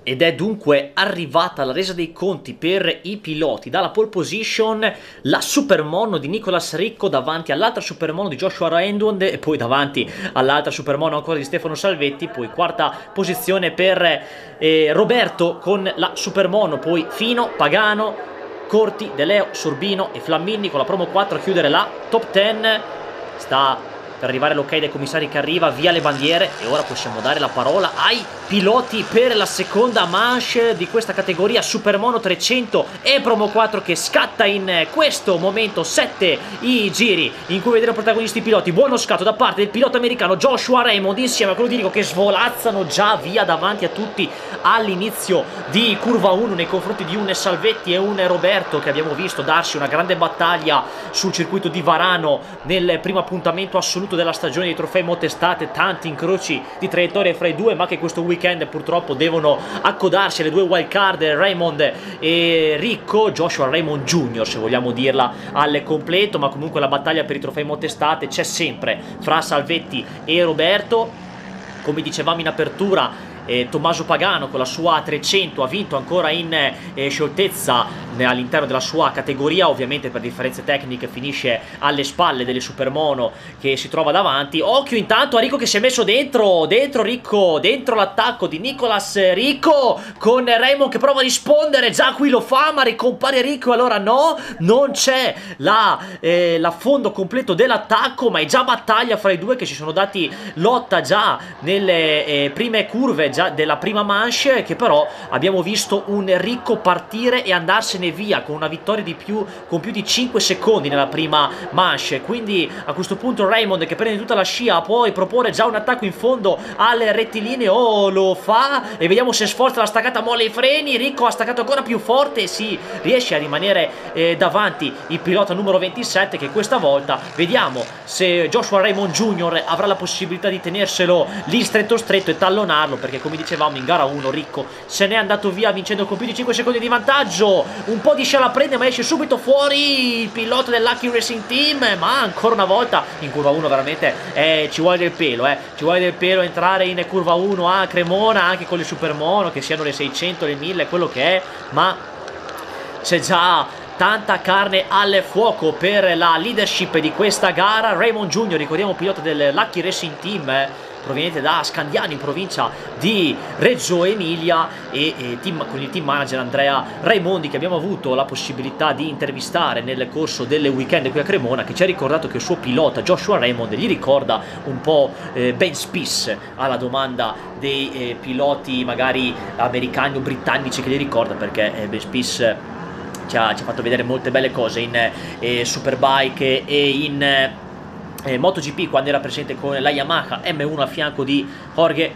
Ed è dunque arrivata la resa dei conti per i piloti. Dalla pole position la supermono di Nicolas Ricco davanti all'altra supermono di Joshua Raymond e poi davanti all'altra supermono ancora di Stefano Salvetti. Poi quarta posizione per Roberto con la supermono, poi Fino, Pagano, Corti, De Leo, Sorbino e Flammini con la promo 4 a chiudere la top 10. Sta per arrivare l'ok dei commissari che arriva, via le bandiere, e ora possiamo dare la parola ai piloti per la seconda manche di questa categoria Supermono 300 e Promo 4 che scatta in questo momento. 7 i giri in cui vedremo protagonisti i piloti. Buono scatto da parte del pilota americano Joshua Raymond insieme a quello di Ricco che svolazzano già via davanti a tutti all'inizio di curva 1 nei confronti di un Salvetti e un Roberto che abbiamo visto darsi una grande battaglia sul circuito di Varano nel primo appuntamento assoluto della stagione dei trofei Motestate. Tanti incroci di traiettorie fra i due, ma che questo weekend purtroppo devono accodarsi alle due wildcard, Raymond e Ricco, Joshua Raymond Jr. se vogliamo dirla al completo, ma comunque la battaglia per i trofei Motestate c'è sempre fra Salvetti e Roberto. Come dicevamo in apertura, Tommaso Pagano con la sua 300 ha vinto ancora in scioltezza all'interno della sua categoria, ovviamente per differenze tecniche finisce alle spalle delle Supermono che si trova davanti. Occhio intanto a Ricco che si è messo dentro Ricco, dentro l'attacco di Nicolas Ricco con Raymond che prova a rispondere, già qui lo fa ma ricompare Ricco, allora no, non c'è l'affondo completo dell'attacco, ma è già battaglia fra i due che si sono dati lotta già nelle prime curve già della prima manche, che però abbiamo visto un Ricco partire e andarsene via con una vittoria di con più di 5 secondi nella prima manche. Quindi a questo punto Raymond che prende tutta la scia poi propone già un attacco in fondo al rettilineo, lo fa e vediamo se sforza la staccata, molle i freni, Ricco ha staccato ancora più forte e si riesce a rimanere davanti il pilota numero 27, che questa volta vediamo se Joshua Raymond Jr. avrà la possibilità di tenerselo lì stretto e tallonarlo, perché come dicevamo in gara 1 Ricco se n'è andato via vincendo con più di 5 secondi di vantaggio. Un po' di scia la prende ma esce subito fuori il pilota del Lucky Racing Team, ma ancora una volta in curva 1 veramente ci vuole del pelo, ci vuole del pelo entrare in curva 1 a Cremona, anche con le Supermono, che siano le 600, le 1000, quello che è, ma c'è già tanta carne al fuoco per la leadership di questa gara. Raymond Jr., ricordiamo pilota del Lucky Racing Team, proveniente da Scandiano in provincia di Reggio Emilia, e con il team manager Andrea Raimondi che abbiamo avuto la possibilità di intervistare nel corso del weekend qui a Cremona, che ci ha ricordato che il suo pilota Joshua Raymond gli ricorda un po' Ben Spies, alla domanda dei piloti magari americani o britannici che gli ricorda, perché Ben Spies ci ha fatto vedere molte belle cose in Superbike e in MotoGP quando era presente con la Yamaha M1 a fianco di Jorge